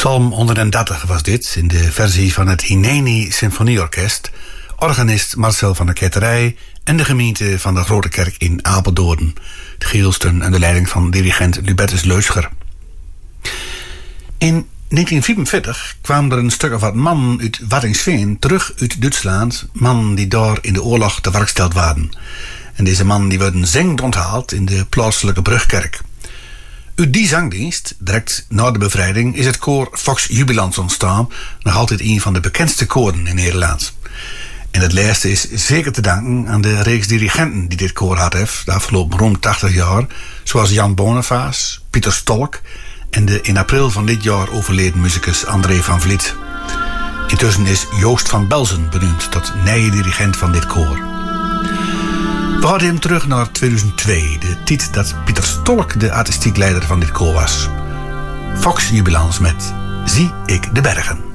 Psalm 130 was dit, in de versie van het Hineni Symfonieorkest, organist Marcel van der Ketterij en de gemeente van de Grote Kerk in Apeldoorn, de Gielsten en de leiding van dirigent Lubertus Leuscher. In 1944 kwamen er een stuk of wat mannen uit Waddinxveen terug uit Duitsland, mannen die daar in de oorlog te werk gesteld waren. En deze mannen die werden zingend onthaald in de plaatselijke Brugkerk. Uit die zangdienst, direct na de bevrijding, is het koor Fox Jubilans ontstaan, nog altijd een van de bekendste koren in Nederland. En het laatste is zeker te danken aan de reeks dirigenten die dit koor had heeft de afgelopen rond 80 jaar, zoals Jan Boniface, Pieter Stolk en de in april van dit jaar overleden muzikus André van Vliet. Intussen is Joost van Belzen benoemd tot nieuwe dirigent van dit koor. We houden hem terug naar 2002, de tijd dat Pieter Stolk de artistiek leider van dit koor was. Fox Jubilans met Zie ik de bergen.